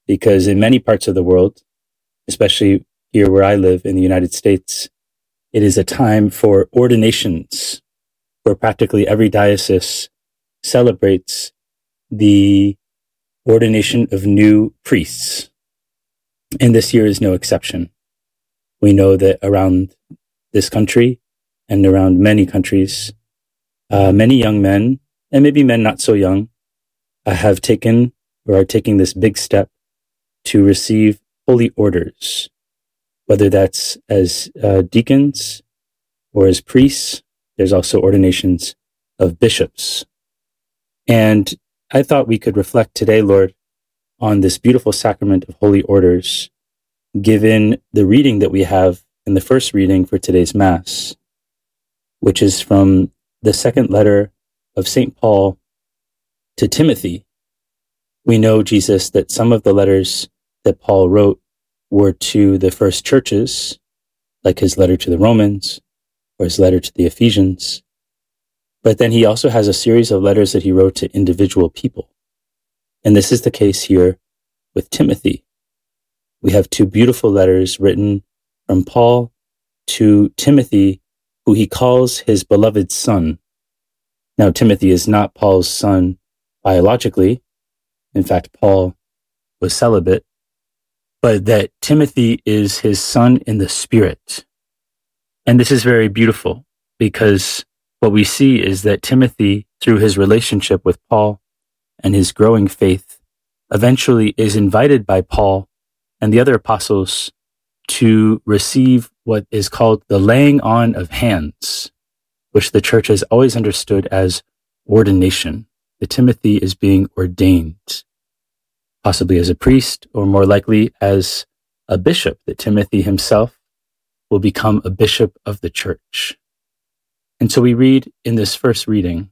because in many parts of the world, especially here where I live in the United States, it is a time for ordinations, where practically every diocese celebrates the ordination of new priests. And this year is no exception. We know that around this country and around many countries, many young men, and maybe men not so young, have taken or are taking this big step to receive holy orders, whether that's as deacons or as priests. There's also ordinations of bishops. And I thought we could reflect today, Lord, on this beautiful sacrament of holy orders, given the reading that we have in the first reading for today's Mass, which is from the second letter of St. Paul to Timothy. We know, Jesus, that some of the letters that Paul wrote were to the first churches, like his letter to the Romans or his letter to the Ephesians. But then he also has a series of letters that he wrote to individual people. And this is the case here with Timothy. We have two beautiful letters written from Paul to Timothy, who he calls his beloved son. Now, Timothy is not Paul's son biologically. In fact, Paul was celibate, but that Timothy is his son in the Spirit. And this is very beautiful because what we see is that Timothy, through his relationship with Paul and his growing faith, eventually is invited by Paul and the other apostles to receive what is called the laying on of hands, which the church has always understood as ordination. That Timothy is being ordained, possibly as a priest, or more likely as a bishop, that Timothy himself will become a bishop of the church. And so we read in this first reading,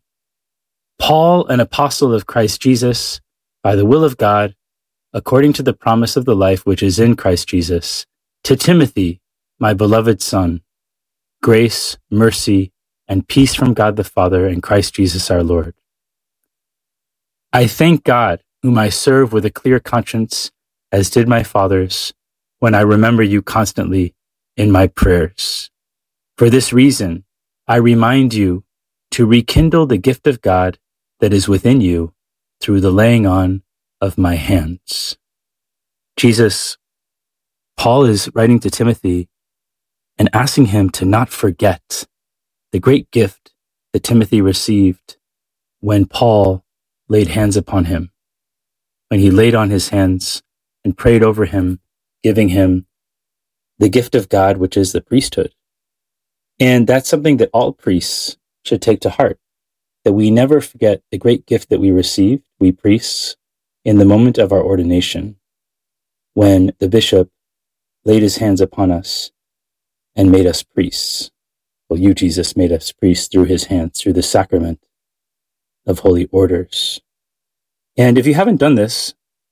Paul, an apostle of Christ Jesus, by the will of God, according to the promise of the life which is in Christ Jesus, to Timothy, my beloved son, grace, mercy, and peace from God the Father and Christ Jesus our Lord. I thank God, whom I serve with a clear conscience, as did my fathers, when I remember you constantly in my prayers. For this reason, I remind you to rekindle the gift of God that is within you through the laying on of my hands. Jesus, Paul is writing to Timothy and asking him to not forget the great gift that Timothy received when Paul laid hands upon him, when he laid on his hands and prayed over him, giving him the gift of God, which is the priesthood. And that's something that all priests should take to heart, that we never forget the great gift that we received, we priests, in the moment of our ordination, when the bishop laid his hands upon us and made us priests. Well, you, Jesus, made us priests through his hands, through the sacrament of holy orders. And if you haven't done this,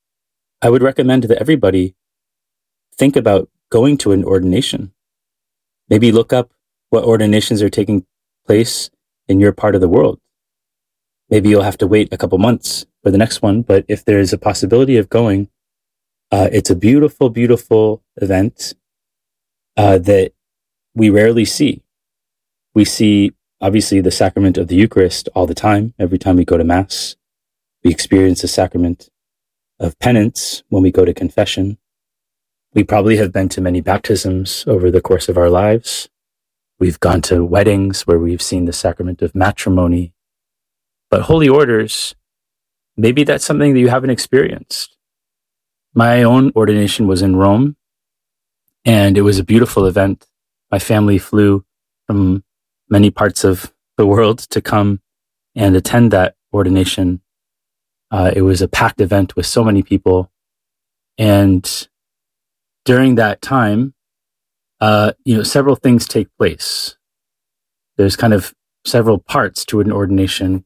I would recommend that everybody think about going to an ordination. Maybe look up what ordinations are taking place in your part of the world. Maybe you'll have to wait a couple months for the next one, but if there is a possibility of going, it's a beautiful, beautiful event that we rarely see. We see, obviously, the sacrament of the Eucharist all the time, every time we go to Mass. We experience the sacrament of penance when we go to confession. We probably have been to many baptisms over the course of our lives. We've gone to weddings where we've seen the sacrament of matrimony. But holy orders, maybe that's something that you haven't experienced. My own ordination was in Rome, and it was a beautiful event. My family flew from many parts of the world to come and attend that ordination. It was a packed event with so many people. And during that time, several things take place. There's kind of several parts to an ordination,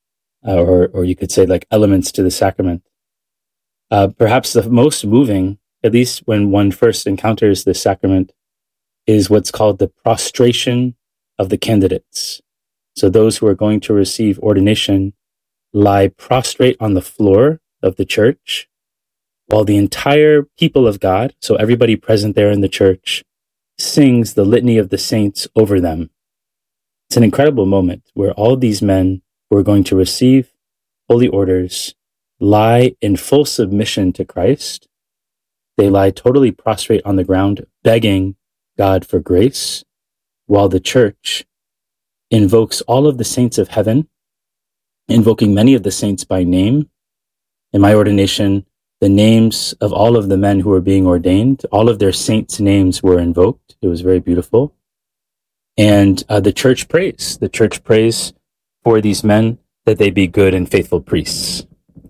or you could say like elements to the sacrament. Perhaps the most moving, at least when one first encounters this sacrament, is what's called the prostration of the candidates. So those who are going to receive ordination lie prostrate on the floor of the church, while the entire people of God, so everybody present there in the church, sings the litany of the saints over them. It's an incredible moment where all these men who are going to receive holy orders lie in full submission to Christ. They lie totally prostrate on the ground, begging God for grace, while the church invokes all of the saints of heaven, invoking many of the saints by name. In my ordination, the names of all of the men who were being ordained, all of their saints' names were invoked. It was very beautiful. And the church prays. The church prays for these men that they be good and faithful priests.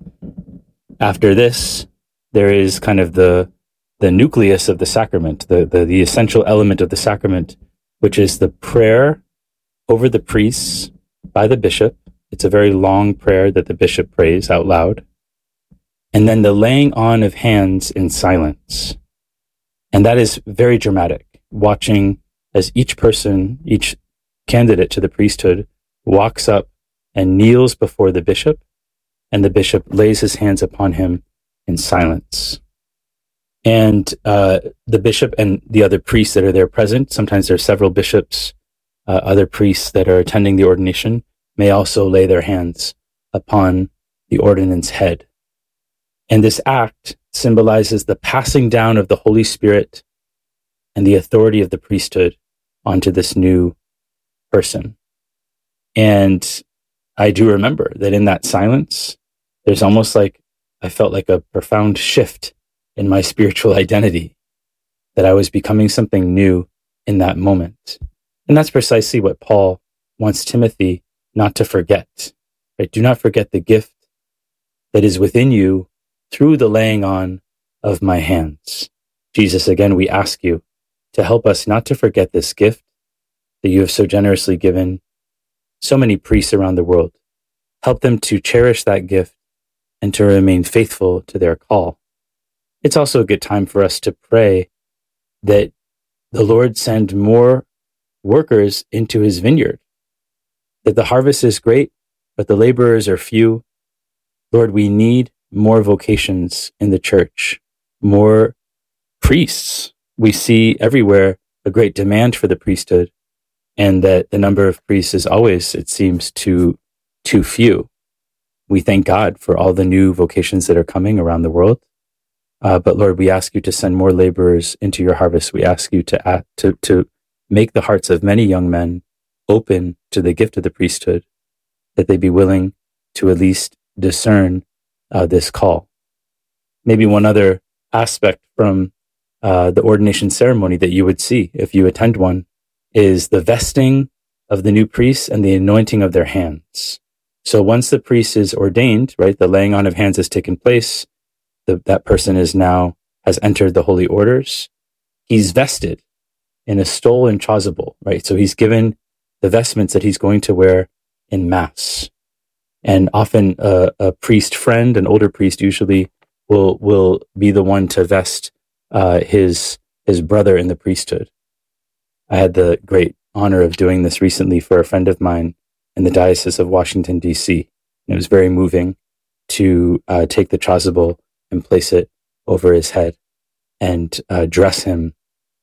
After this, there is kind of the nucleus of the sacrament, the essential element of the sacrament, which is the prayer over the priests by the bishop. It's a very long prayer that the bishop prays out loud. And then the laying on of hands in silence. And that is very dramatic, watching as each person, each candidate to the priesthood walks up and kneels before the bishop, and the bishop lays his hands upon him in silence. And the bishop and the other priests that are there present, sometimes there are several bishops, other priests that are attending the ordination, may also lay their hands upon the ordinand's head. And this act symbolizes the passing down of the Holy Spirit and the authority of the priesthood onto this new person. And I do remember that in that silence, there's almost like, I felt like a profound shift in my spiritual identity, that I was becoming something new in that moment. And that's precisely what Paul wants Timothy not to forget, right? Do not forget the gift that is within you through the laying on of my hands. Jesus, again, we ask you to help us not to forget this gift that you have so generously given so many priests around the world. Help them to cherish that gift and to remain faithful to their call. It's also a good time for us to pray that the Lord send more workers into his vineyard, that the harvest is great, but the laborers are few. Lord, we need more vocations in the church, more priests. We see everywhere a great demand for the priesthood, and that the number of priests is always, it seems, too few. We thank God for all the new vocations that are coming around the world. But Lord, we ask you to send more laborers into your harvest. We ask you to make the hearts of many young men open to the gift of the priesthood, that they be willing to at least discern this call. Maybe one other aspect from the ordination ceremony that you would see if you attend one is the vesting of the new priests and the anointing of their hands. So once the priest is ordained, right, the laying on of hands has taken place, that person has entered the holy orders. He's vested in a stole and chasuble, right? So he's given the vestments that he's going to wear in Mass. And often a priest friend, an older priest usually, will be the one to vest his brother in the priesthood. I had the great honor of doing this recently for a friend of mine in the Diocese of Washington, D.C. And it was very moving to take the chasuble and place it over his head and dress him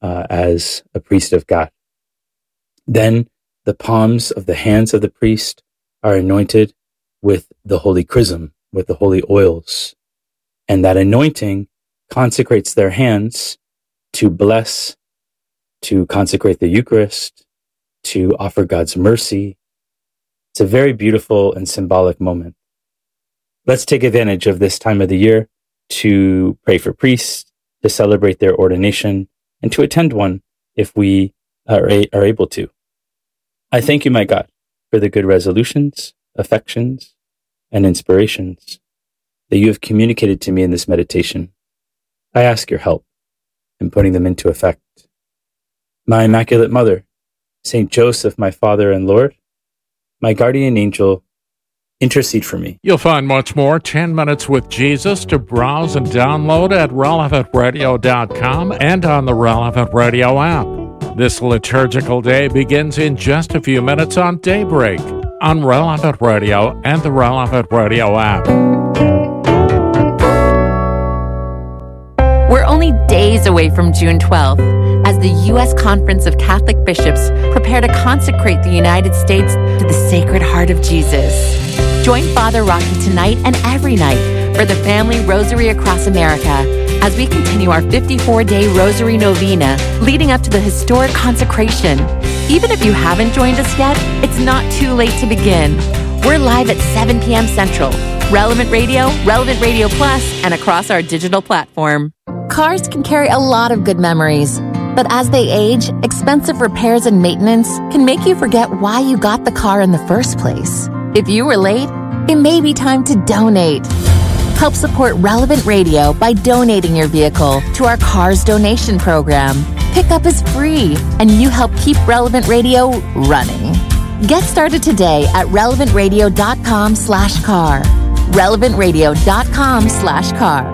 as a priest of God. Then the palms of the hands of the priest are anointed with the holy chrism, with the holy oils. And that anointing consecrates their hands to bless, to consecrate the Eucharist, to offer God's mercy. It's a very beautiful and symbolic moment. Let's take advantage of this time of the year to pray for priests, to celebrate their ordination, and to attend one if we are able to. I thank you, my God, for the good resolutions, affections, and inspirations that you have communicated to me in this meditation. I ask your help in putting them into effect. My Immaculate Mother, Saint Joseph, my Father and Lord, my guardian angel, intercede for me. You'll find much more 10 Minutes with Jesus to browse and download at relevantradio.com and on the Relevant Radio app. This liturgical day begins in just a few minutes on Daybreak on Relevant Radio and the Relevant Radio app. We're only days away from June 12th as the U.S. Conference of Catholic Bishops prepare to consecrate the United States to the Sacred Heart of Jesus. Join Father Rocky tonight and every night for the Family Rosary Across America as we continue our 54-day Rosary Novena leading up to the historic consecration. Even if you haven't joined us yet, it's not too late to begin. We're live at 7 p.m. Central, Relevant Radio, Relevant Radio Plus, and across our digital platform. Cars can carry a lot of good memories, but as they age, expensive repairs and maintenance can make you forget why you got the car in the first place. If you were late, it may be time to donate. Help support Relevant Radio by donating your vehicle to our Cars donation program. Pickup is free, and you help keep Relevant Radio running. Get started today at relevantradio.com/car. relevantradio.com/car.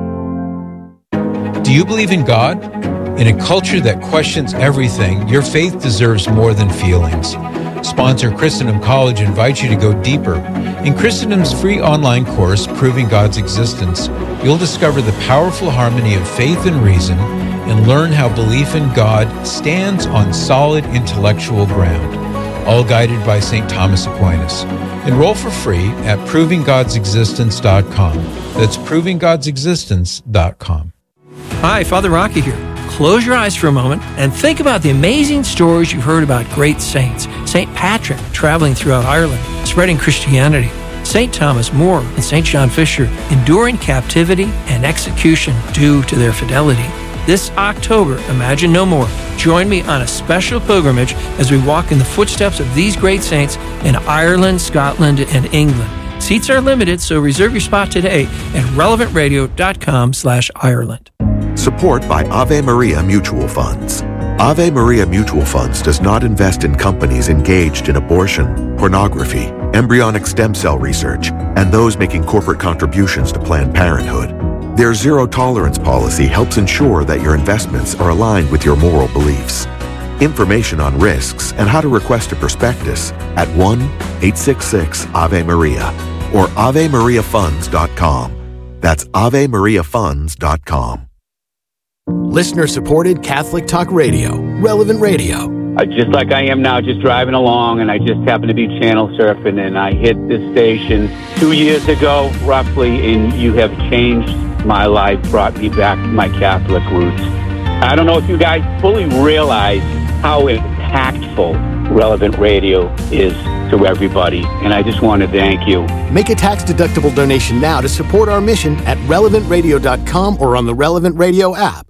Do you believe in God? In a culture that questions everything, your faith deserves more than feelings. Sponsor Christendom College invites you to go deeper. In Christendom's free online course, Proving God's Existence, you'll discover the powerful harmony of faith and reason and learn how belief in God stands on solid intellectual ground, all guided by St. Thomas Aquinas. Enroll for free at provinggodsexistence.com. That's provinggodsexistence.com. Hi, Father Rocky here. Close your eyes for a moment and think about the amazing stories you've heard about great saints. St. Patrick traveling throughout Ireland, spreading Christianity. St. Thomas More and St. John Fisher enduring captivity and execution due to their fidelity. This October, Imagine No More. Join me on a special pilgrimage as we walk in the footsteps of these great saints in Ireland, Scotland, and England. Seats are limited, so reserve your spot today at relevantradio.com/Ireland. Support by Ave Maria Mutual Funds. Ave Maria Mutual Funds does not invest in companies engaged in abortion, pornography, embryonic stem cell research, and those making corporate contributions to Planned Parenthood. Their zero-tolerance policy helps ensure that your investments are aligned with your moral beliefs. Information on risks and how to request a prospectus at 1-866-AVE-MARIA or AveMariaFunds.com. That's AveMariaFunds.com. Listener-supported Catholic Talk Radio, Relevant Radio. Just like I am now, just driving along, and I just happened to be channel surfing, and I hit this station 2 years ago, roughly, and you have changed my life, brought me back to my Catholic roots. I don't know if you guys fully realize how impactful Relevant Radio is to everybody, and I just want to thank you. Make a tax-deductible donation now to support our mission at relevantradio.com or on the Relevant Radio app.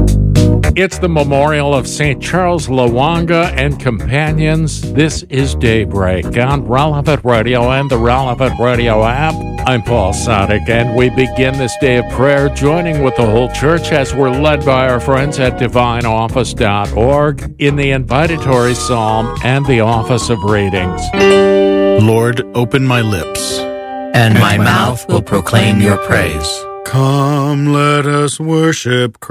It's the memorial of St. Charles Lwanga and companions. This is Daybreak on Relevant Radio and the Relevant Radio app. I'm Paul Sadek, and we begin this day of prayer joining with the whole church as we're led by our friends at divineoffice.org in the invitatory psalm and the office of readings. Lord, open my lips, and my mouth will proclaim your praise. Come, let us worship Christ.